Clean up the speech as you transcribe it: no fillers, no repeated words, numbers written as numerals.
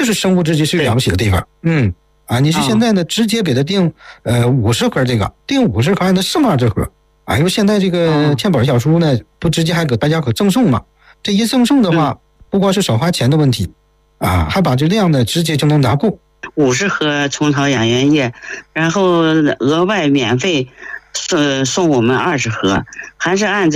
就是生物制剂最了不起的地方。你是现在呢直接给他订50盒，这个订50盒，那40盒。因为现在这个健保小书呢，不直接还给大家可赠送嘛？这一赠送的话，不光是少花钱的问题，还把这量呢直接就能拿够。 50盒虫草养元液，然后额外免费送我们20盒，还是按